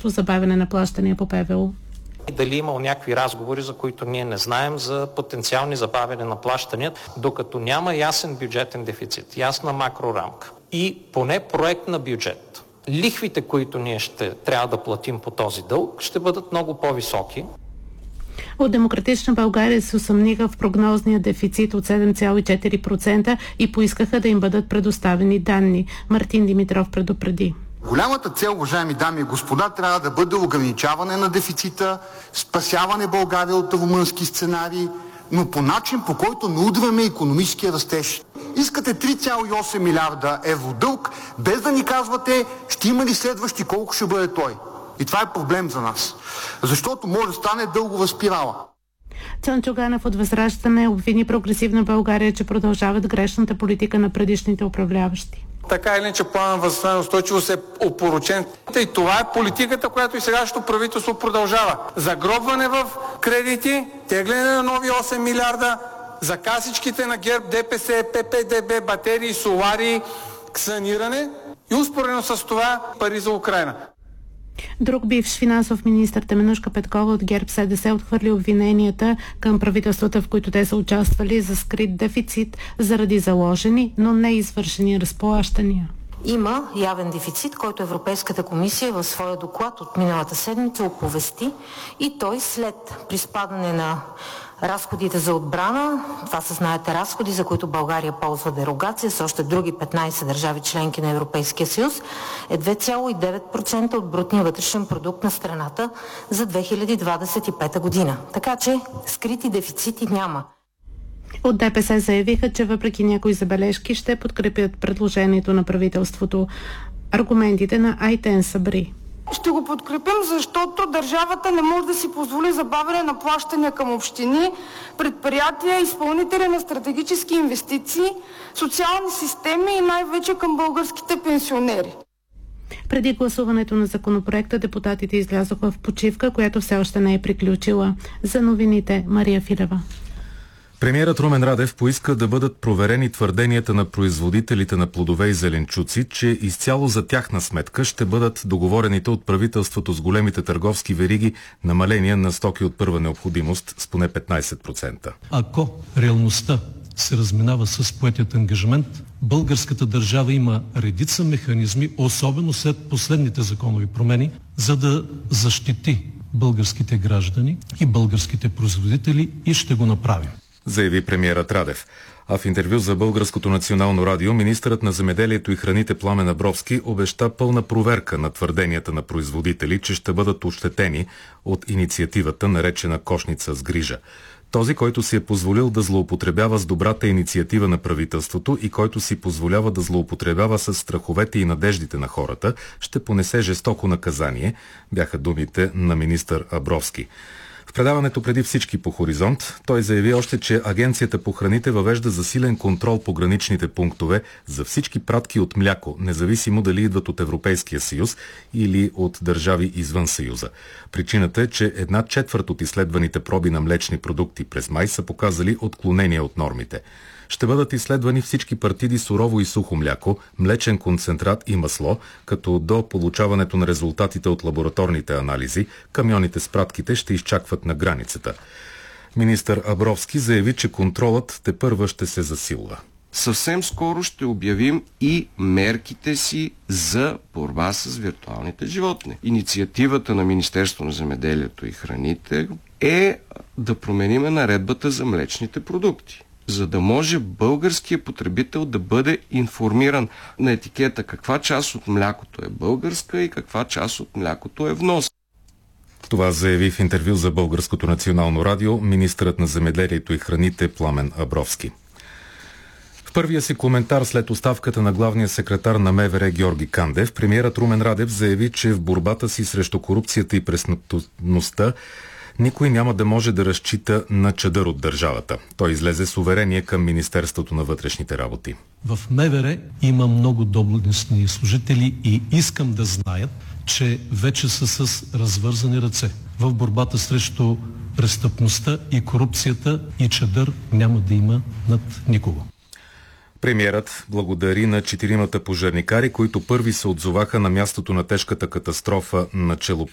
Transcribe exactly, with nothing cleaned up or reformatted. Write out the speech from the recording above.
предстоящо забавяне на плащания по П В У. Дали имал някакви разговори, за които ние не знаем, за потенциални забавяне на плащания, докато няма ясен бюджетен дефицит, ясна макрорамка и поне проект на бюджет. Лихвите, които ние ще трябва да платим по този дълг, ще бъдат много по-високи. От Демократична България се усъмниха в прогнозния дефицит от седем цяло и четири процента и поискаха да им бъдат предоставени данни. Мартин Димитров предупреди. Голямата цел, уважаеми дами и господа, трябва да бъде ограничаване на дефицита, спасяване България от румънски сценарии, но по начин, по който не удряме икономическия растеж. Искате три цяло и осем милиарда евро дълг, без да ни казвате ще има ли следващи, колко ще бъде той. И това е проблем за нас, защото може да стане дългова спирала. Цончо Ганев от Възраждане обвини Прогресивна България, че продължават грешната политика на предишните управляващи. Така или иначе планът за възстановяване и устойчивост е опорочен. И това е политиката, която и сегашното правителство продължава. Загробване в кредити, тегляне на нови осем милиарда, за касичките на ГЕРБ, Д П С, П П Д Б, батерии, солари, саниране и успоредно с това пари за Украйна. Друг бивш финансов министър Теменужка Петкова от ГЕРБ С Д С отхвърли обвиненията към правителствата, в които те са участвали, за скрит дефицит заради заложени, но не извършени разплащания. Има явен дефицит, който Европейската комисия в своя доклад от миналата седмица оповести и той след приспадане на разходите за отбрана, това са, знаете, разходи, за които България ползва дерогация с още други петнайсет държави членки на Европейския съюз, е две цяло и девет процента от брутния вътрешен продукт на страната за две хиляди двадесет и пета година. Така че скрити дефицити няма. От Д П С заявиха, че въпреки някои забележки ще подкрепят предложението на правителството. Аргументите на Айтен Сабри. Ще го подкрепим, защото държавата не може да си позволи забавяне на плащания към общини, предприятия, изпълнители на стратегически инвестиции, социални системи и най-вече към българските пенсионери. Преди гласуването на законопроекта депутатите излязоха в почивка, която все още не е приключила. За новините Мария Филева. Премиерът Румен Радев поиска да бъдат проверени твърденията на производителите на плодове и зеленчуци, че изцяло за тяхна сметка ще бъдат договорените от правителството с големите търговски вериги намаления на стоки от първа необходимост с поне петнайсет процента. Ако реалността се разминава с поетият ангажимент, българската държава има редица механизми, особено след последните законови промени, за да защити българските граждани и българските производители и ще го направим, заяви премиерът Радев. А в интервю за Българското национално радио министърът на земеделието и храните Пламен Абровски обеща пълна проверка на твърденията на производители, че ще бъдат ощетени от инициативата, наречена Кошница с грижа. Този, който си е позволил да злоупотребява с добрата инициатива на правителството и който си позволява да злоупотребява с страховете и надеждите на хората, ще понесе жестоко наказание, бяха думите на министър Абровски. В предаването преди всички по Хоризонт той заяви още, че Агенцията по храните въвежда засилен контрол по граничните пунктове за всички пратки от мляко, независимо дали идват от Европейския съюз или от държави извън Съюза. Причината е, че една четвърт от изследваните проби на млечни продукти през май са показали отклонения от нормите. Ще бъдат изследвани всички партиди сурово и сухо мляко, млечен концентрат и масло, като до получаването на резултатите от лабораторните анализи, камионите с пратките ще изчакват на границата. Министър Абровски заяви, че контролът тепърва ще се засилва. Съвсем скоро ще обявим и мерките си за борба с виртуалните животни. Инициативата на Министерство на земеделието и храните е да промениме наредбата за млечните продукти, за да може българският потребител да бъде информиран на етикета каква част от млякото е българска и каква част от млякото е внос. Това заяви в интервю за Българското национално радио министърът на земеделието и храните Пламен Абровски. В първия си коментар след оставката на главния секретар на М В Р Георги Кандев, премиерът Румен Радев заяви, че в борбата си срещу корупцията и престъпността никой няма да може да разчита на чадър от държавата. Той излезе с уверение към Министерството на вътрешните работи. В М В Р има много доблестни служители и искам да знаят, че вече са с развързани ръце. В борбата срещу престъпността и корупцията и чадър няма да има над никого. Премиерът благодари на четиримата пожарникари, които първи се отзоваха на мястото на тежката катастрофа на чело